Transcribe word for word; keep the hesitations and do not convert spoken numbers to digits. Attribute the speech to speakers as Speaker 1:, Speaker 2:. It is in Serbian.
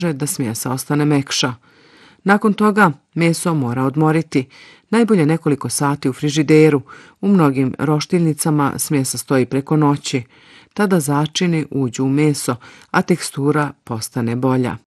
Speaker 1: da smjesa ostane mekša. Nakon toga meso mora odmoriti, najbolje nekoliko sati u frižideru. U mnogim roštiljnicama smjesa stoji preko noći. Tada začini uđu u meso, a tekstura postane bolja.